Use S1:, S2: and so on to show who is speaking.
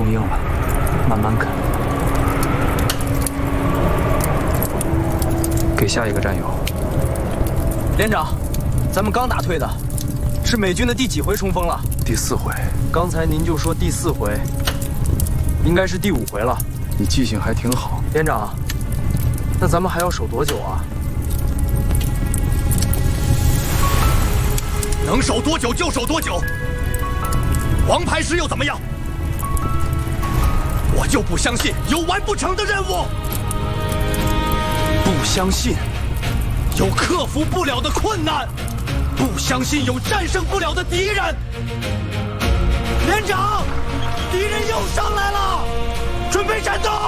S1: 硬了，慢慢啃。给下一个战友。
S2: 连长，咱们刚打退的，是美军的第几回冲锋了？
S1: 第4回。
S2: 刚才您就说第4回，应该是第5回了。
S1: 你记性还挺好。
S2: 连长，那咱们还要守多久啊？
S3: 能守多久就守多久。王牌师又怎么样？我就不相信有完不成的任务，不相信有克服不了的困难，不相信有战胜不了的敌人。连长，敌人又上来了，准备战斗！